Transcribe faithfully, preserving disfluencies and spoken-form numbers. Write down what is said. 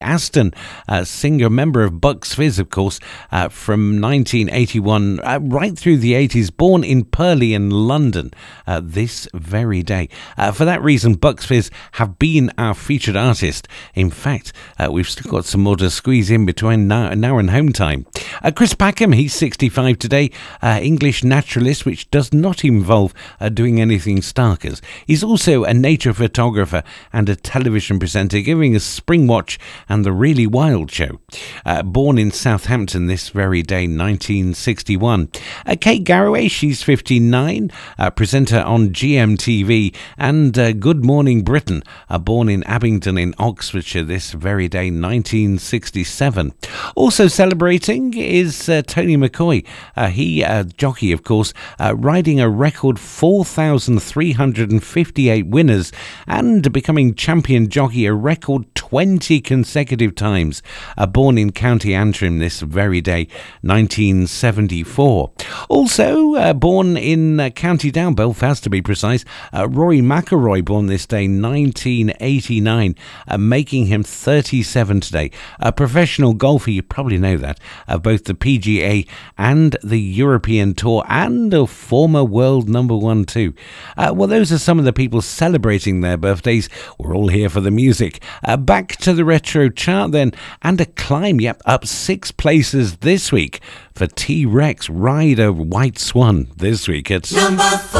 Aston, uh, singer, member of Bucks Fizz, of course, uh, from nineteen eighty-one uh, right through the eighties, born in Purley in London uh, this very day. Uh, for that reason, Bucks Fizz have been our featured artist. In fact, uh, we've still got some more to squeeze in between now, now and home time. Uh, Chris Packham, he's sixty-five today, uh, English naturalist, which does not involve uh, doing anything starkers. He's also a nature photographer and a television presenter, giving us Spring Watch and The Really Wild Show. Uh, born in Southampton this very day, nineteen sixty-one. Uh, Kate Garraway, she's fifty-nine, uh, presenter on G M T V, and uh, Good Morning Britain, uh, born in Abingdon in Oxfordshire this very day, nineteen sixty-seven. Also celebrating is uh, Tony McCoy. Uh, he, uh, jockey, of course, uh, riding a record four thousand three hundred fifty-eight winners and becoming champion jockey a record twenty consecutive times. Uh, born in County Antrim this very day, nineteen seventy-four. Also uh, born in uh, County Down, Belfast to be precise, uh, Rory McIlroy, born this day, nineteen eighty-nine, uh, making him thirty-seven today. A professional golfer, you probably know that, of both the P G A and the European Tour, and a former world number one too. Uh, well, those are some of the people celebrating their birthdays. We're all here for the music. Uh, back to the retro chart then, and a climb, yep, up six places this week for T-Rex, Ride a White Swan this week. It's number four.